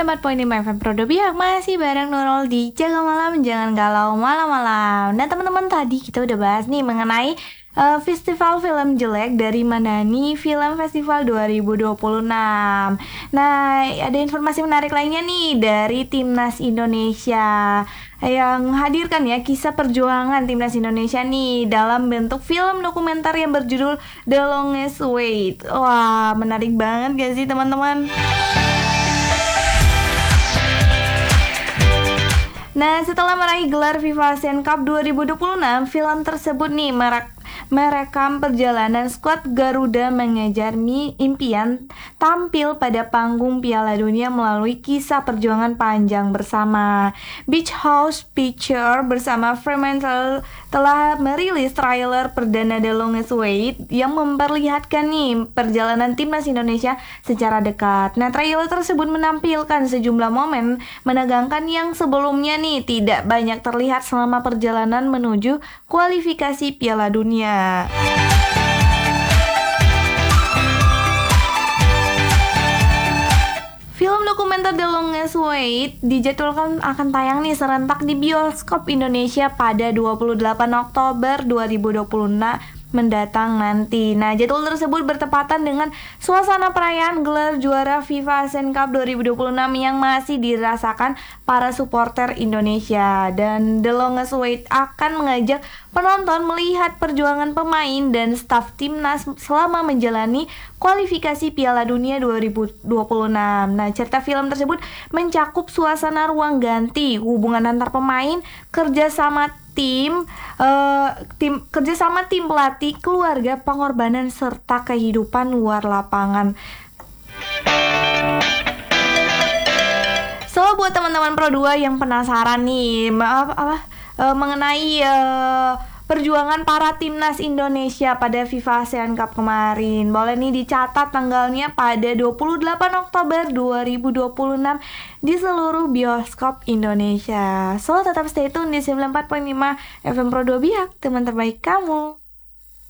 94.5 FM Pro Biak masih bareng Nurul di Jaga Malam, jangan galau malam-malam. Nah teman-teman, tadi kita udah bahas nih mengenai festival film jelek dari Madani Film Festival 2026. Nah, ada informasi menarik lainnya nih dari Timnas Indonesia yang hadirkan ya kisah perjuangan Timnas Indonesia nih dalam bentuk film dokumenter yang berjudul The Longest Wait. Wah, menarik banget gak sih teman-teman? Nah, setelah meraih gelar FIFA Asian Cup 2026, film tersebut nih merekam perjalanan skuad Garuda mengejar impian tampil pada panggung Piala Dunia melalui kisah perjuangan panjang bersama. Beach House Picture bersama Fremantle telah merilis trailer perdana The Longest Wait yang memperlihatkan nih perjalanan timnas Indonesia secara dekat. Nah, trailer tersebut menampilkan sejumlah momen menegangkan yang sebelumnya nih tidak banyak terlihat selama perjalanan menuju kualifikasi Piala Dunia. Film dokumenter The Longest Wait dijadwalkan akan tayang nih serentak di bioskop Indonesia pada 28 Oktober 2026 mendatang nanti. Nah, jadwal tersebut bertepatan dengan suasana perayaan gelar juara FIFA Asian Cup 2026 yang masih dirasakan para supporter Indonesia. Dan The Longest Wait akan mengajak penonton melihat perjuangan pemain dan staf timnas selama menjalani kualifikasi Piala Dunia 2026. Nah, cerita film tersebut mencakup suasana ruang ganti, hubungan antar pemain, kerjasama tim pelatih, keluarga, pengorbanan serta kehidupan luar lapangan. So, buat teman-teman Pro 2 yang penasaran nih mengenai perjuangan para timnas Indonesia pada FIFA ASEAN Cup kemarin, boleh nih dicatat tanggalnya pada 28 Oktober 2026 di seluruh bioskop Indonesia. So, tetap stay tune di 94.5 FM Pro 2 Biak, teman terbaik kamu.